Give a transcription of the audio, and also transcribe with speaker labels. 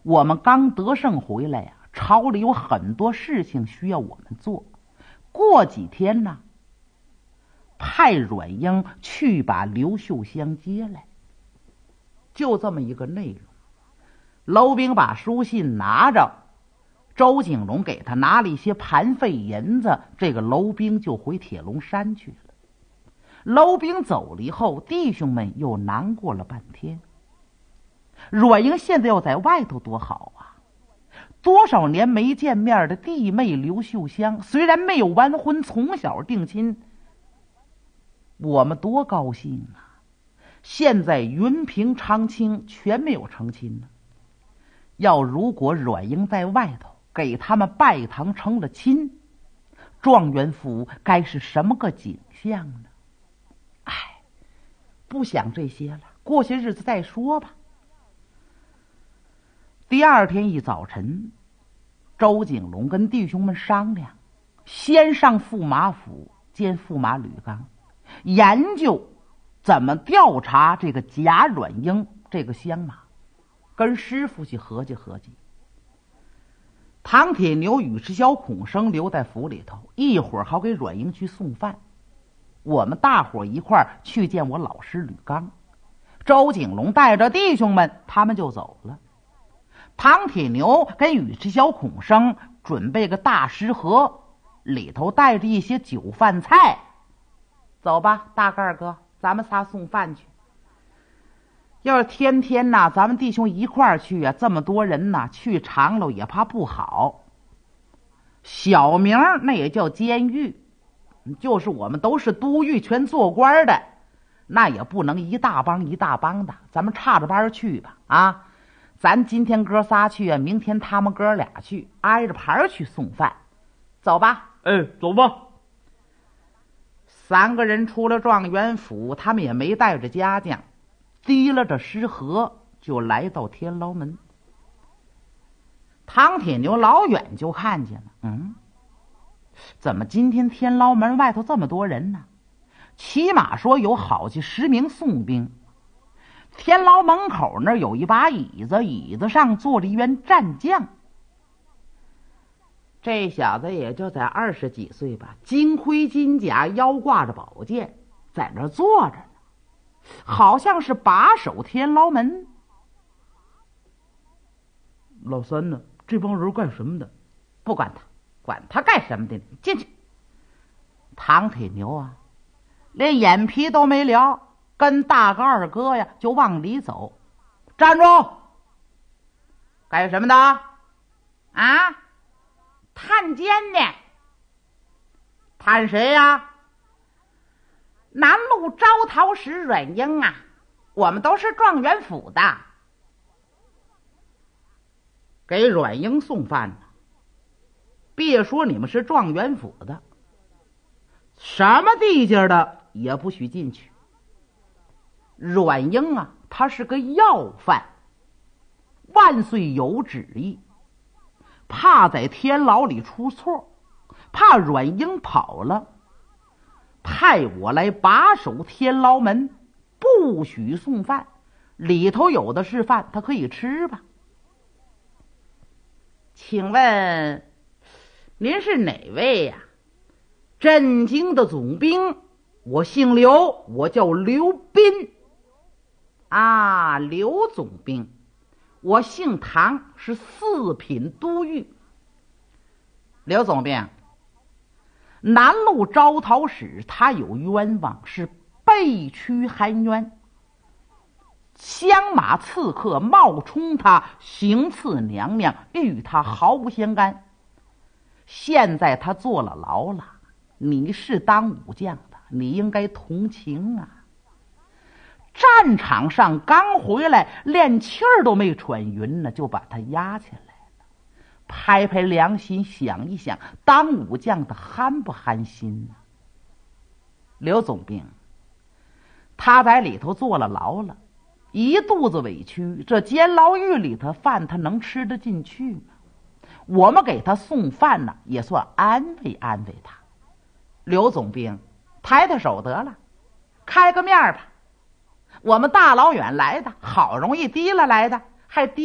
Speaker 1: 我们刚得胜回来呀，朝里有很多事情需要我们做。过几天呢，派阮英去把刘秀香接来。就这么一个内容。娄兵把书信拿着，周景龙给他拿了一些盘费银子，这个娄兵就回铁龙山去了。娄兵走了以后，弟兄们又难过了半天。阮英现在要在外头多好啊！多少年没见面的弟妹刘秀香，虽然没有完婚，从小定亲，我们多高兴啊！现在云平、长清全没有成亲呢。如果阮英在外头给他们拜堂成了亲，状元府该是什么个景象呢？哎，不想这些了，过些日子再说吧。第二天一早晨，周景龙跟弟兄们商量，先上驸马府见驸马吕刚，研究怎么调查这个贾阮英这个乡马，跟师傅去合计合计。唐铁牛、尉迟小孔生留在府里头，一会儿好给阮英去送饭。我们大伙一块儿去见我老师吕刚。周景龙带着弟兄们，他们就走了。唐铁牛跟尉迟小孔生准备个大食盒，里头带着一些酒饭菜。走吧，大个儿哥，咱们仨送饭去。要是天天呐，咱们弟兄一块儿去啊，这么多人呐，去长了也怕不好。小名那也叫监狱，就是我们都是都狱全做官的，那也不能一大帮一大帮的，咱们差着班去吧啊！咱今天哥仨去啊，明天他们哥俩去，挨着排去送饭。走吧。
Speaker 2: 走吧。
Speaker 1: 三个人出了状元府，他们也没带着家将，提了着食盒就来到天牢门。唐铁牛老远就看见了，怎么今天天牢门外头这么多人呢？起码说有好几10名宋兵。天牢门口那儿有一把椅子，椅子上坐着一员战将。这小子也就在20几岁吧，金盔金甲，腰挂着宝剑，在那儿坐着呢，好像是把守天牢门。
Speaker 2: 老三呢？这帮人干什么的？
Speaker 1: 不管他，管他干什么的，进去。唐铁牛啊，连眼皮都没撩，跟大个二哥呀就往里走。站住！干什么的？啊？探监呢？探谁呀？南路招讨使阮英啊，我们都是状元府的。给阮英送饭呢。别说你们是状元府的，什么地界的也不许进去。阮英啊，他是个要犯，万岁有旨意，怕在天牢里出错，怕阮英跑了，派我来把守天牢门，不许送饭，里头有的是饭，他可以吃吧。请问您是哪位呀？镇京的总兵，我姓刘，我叫刘斌。啊，刘总兵。我姓唐，是4品都尉。刘总兵，南路招讨使他有冤枉，是背屈含冤，乡马刺客冒充他行刺娘娘，与他毫无相干。现在他坐了牢了，你是当武将的，你应该同情啊。战场上刚回来，连气儿都没喘匀呢，就把他押起来了。拍拍良心想一想，当武将的寒不寒心呢？刘总兵，他在里头坐了牢了，一肚子委屈，这监牢狱里头饭他能吃得进去吗？我们给他送饭呢，也算安慰安慰他。刘总兵，抬抬手得了，开个面吧。我们大老远来的，好容易提了来的，还提